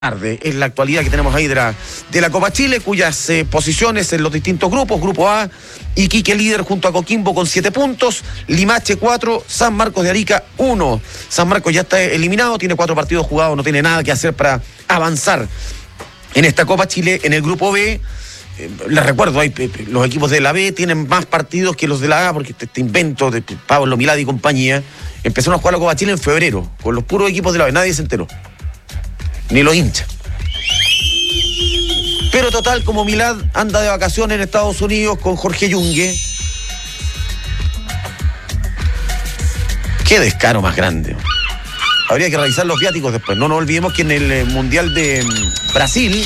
tarde. Es la actualidad que tenemos ahí de la Copa Chile, cuyas posiciones en los distintos grupos. Grupo A, Iquique líder junto a Coquimbo con 7 puntos, Limache 4, San Marcos de Arica 1. San Marcos ya está eliminado, tiene 4 partidos jugados, no tiene nada que hacer para avanzar en esta Copa Chile. En el grupo B, les recuerdo, los equipos de la B tienen más partidos que los de la A, porque este invento de Pablo Milad y compañía empezaron a jugar la Copa Chile en febrero, con los puros equipos de la B, nadie se enteró. Ni los hinchas. Pero total, como Milad anda de vacaciones en Estados Unidos con Jorge Yungue, qué descaro más grande. Habría que revisar los viáticos después. No nos olvidemos que en el Mundial de Brasil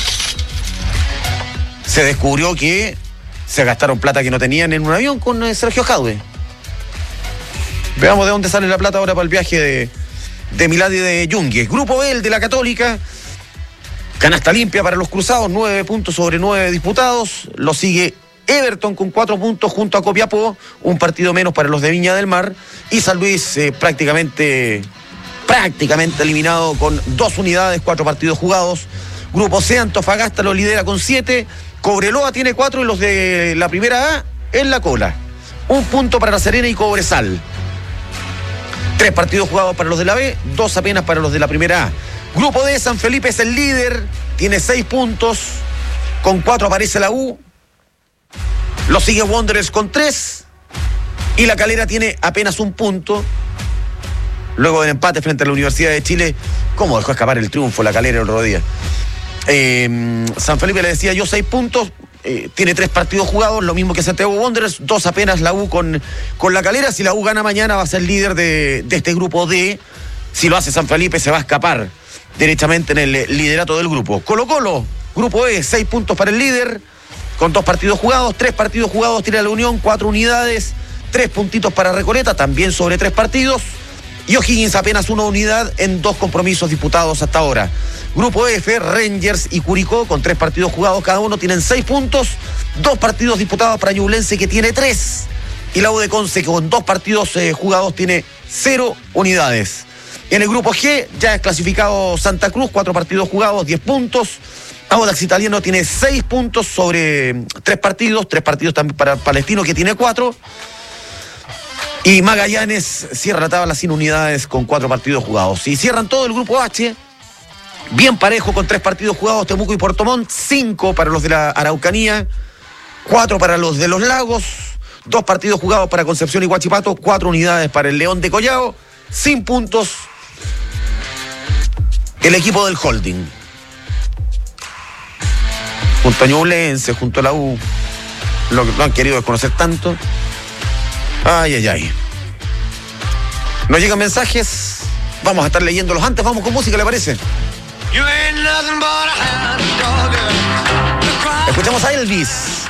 se descubrió que se gastaron plata que no tenían en un avión con Sergio Jadwe. Veamos de dónde sale la plata ahora para el viaje de Milad y de Yungue. Grupo B, el de la Católica. Canasta limpia para los cruzados, 9 puntos sobre 9 disputados. Lo sigue Everton con 4 puntos junto a Copiapó, un partido menos para los de Viña del Mar. Y San Luis prácticamente eliminado con 2 unidades, 4 partidos jugados. Grupo C, Antofagasta lo lidera con 7. Cobreloa tiene 4 y los de la primera A en la cola. 1 punto para La Serena y Cobresal. 3 partidos jugados para los de la B, 2 apenas para los de la primera A. Grupo D, San Felipe es el líder, tiene 6 puntos, con 4 aparece la U, lo sigue Wanderers con 3, y La Calera tiene apenas 1 punto, luego del empate frente a la Universidad de Chile. ¿Cómo dejó escapar el triunfo La Calera el otro día? San Felipe, le decía yo, 6 puntos, tiene 3 partidos jugados, lo mismo que Santiago Wanderers, 2 apenas la U con La Calera. Si la U gana mañana va a ser líder de este grupo D. Si lo hace San Felipe se va a escapar derechamente en el liderato del grupo. Colo-Colo, grupo E, 6 puntos para el líder, con 2 partidos jugados, 3 partidos jugados tiene la Unión, 4 unidades, 3 puntitos para Recoleta, también sobre 3 partidos, y O'Higgins apenas 1 unidad en 2 compromisos disputados hasta ahora. Grupo F, Rangers y Curicó, con 3 partidos jugados cada uno, tienen 6 puntos, 2 partidos disputados para Ñublense, que tiene 3, y la U de Conce, que con 2 partidos jugados tiene 0 unidades. En el grupo G ya es clasificado Santa Cruz, 4 partidos jugados, 10 puntos. Audax Italiano tiene 6 puntos sobre 3 partidos también para Palestino, que tiene 4. Y Magallanes cierra la tabla sin unidades con 4 partidos jugados. Y cierran todo el grupo H, bien parejo con 3 partidos jugados, Temuco y Puerto Montt, 5 para los de la Araucanía, 4 para los de los Lagos, 2 partidos jugados para Concepción y Huachipato, 4 unidades para el León de Collao, sin puntos el equipo del Holding. Junto a Ñublense, junto a la U, lo han querido desconocer tanto. Ay. Nos llegan mensajes, vamos a estar leyéndolos antes, vamos con música, ¿le parece? Escuchamos a Elvis.